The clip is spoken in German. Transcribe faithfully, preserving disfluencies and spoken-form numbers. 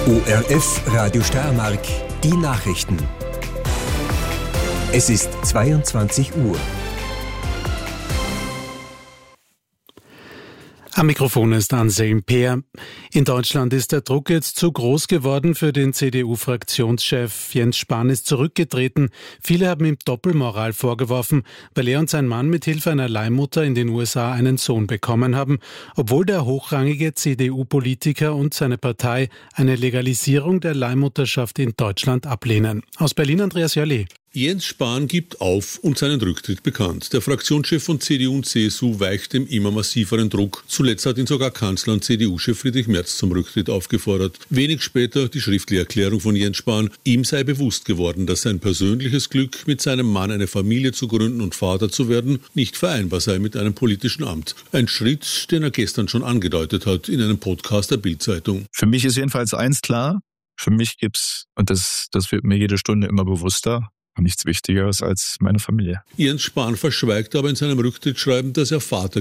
O R F Radio Steiermark, die Nachrichten. Es ist zweiundzwanzig Uhr. Am Mikrofon ist Anselm Peer. In Deutschland ist der Druck jetzt zu groß geworden für den C D U-Fraktionschef. Jens Spahn ist zurückgetreten. Viele haben ihm Doppelmoral vorgeworfen, weil er und sein Mann mit Hilfe einer Leihmutter in den U S A einen Sohn bekommen haben, obwohl der hochrangige C D U-Politiker und seine Partei eine Legalisierung der Leihmutterschaft in Deutschland ablehnen. Aus Berlin Andreas Jörli. Jens Spahn gibt auf und seinen Rücktritt bekannt. Der Fraktionschef von C D U und C S U weicht dem immer massiveren Druck. Zuletzt hat ihn sogar Kanzler und C D U-Chef Friedrich Merz zum Rücktritt aufgefordert. Wenig später die schriftliche Erklärung von Jens Spahn. Ihm sei bewusst geworden, dass sein persönliches Glück, mit seinem Mann eine Familie zu gründen und Vater zu werden, nicht vereinbar sei mit einem politischen Amt. Ein Schritt, den er gestern schon angedeutet hat in einem Podcast der Bild-Zeitung. Für mich ist jedenfalls eins klar. Für mich gibt's, und das, das wird mir jede Stunde immer bewusster, nichts Wichtigeres als meine Familie. Jens Spahn verschweigt aber in seinem Rücktrittsschreiben, dass er Vater